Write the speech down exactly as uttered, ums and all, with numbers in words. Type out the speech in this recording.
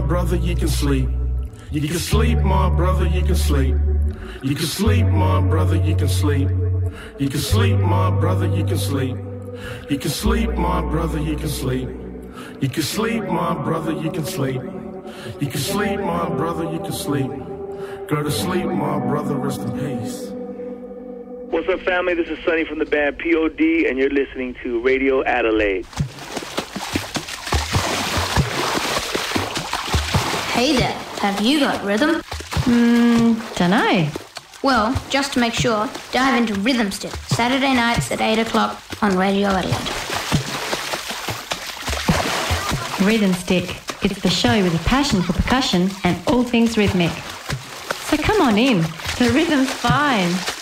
brother, you can sleep. You can sleep, my brother, you can sleep. You can sleep, my brother, you can sleep. You can sleep, my brother, you can sleep. You can sleep, my brother, you can sleep. You can sleep, my brother, you can sleep. You can sleep, my brother, you can sleep. Go to sleep, my brother, rest in peace. What's up, family? This is Sonny from the band P O D, and you're listening to Radio Adelaide. Hey there, have you got rhythm? Hmm, dunno. Well, just to make sure, dive into Rhythm Stick, Saturday nights at eight o'clock on Radio Adelaide. Rhythm Stick. It's the show with a passion for percussion and all things rhythmic. So come on in, the rhythm's fine.